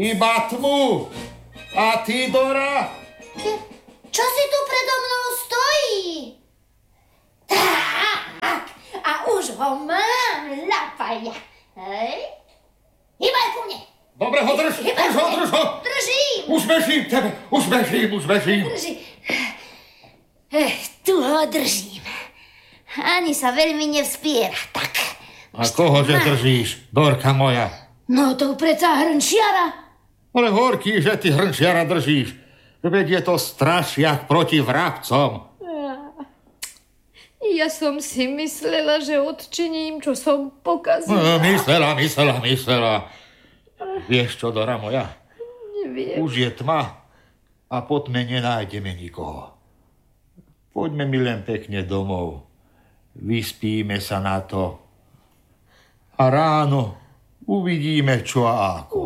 Iba tmu. A ty, Dora? Čo si tu predo mnou stojí? Tak, a už ho mám, lapaja. Hej? Hýbaj ku mne. Dobre ho drž, drž ho. Držím. Už bežím tebe, už bežím. Držím. Tu ho držím. Ani sa veľmi nevzpiera, tak. A kohože držíš, Dorka moja? No to predsa hrnčiara. Ale horký, že ty hrnčiara držíš. Veď je to strašiak proti vrabcom. Ja som si myslela, že odčiním, čo som pokazila. Myslela. Vieš čo, Dora moja? Neviem. Už je tma a po tme nenájdeme nikoho. Poďme mi len pekne domov. Vyspíme sa na to. A ráno uvidíme čo a ako.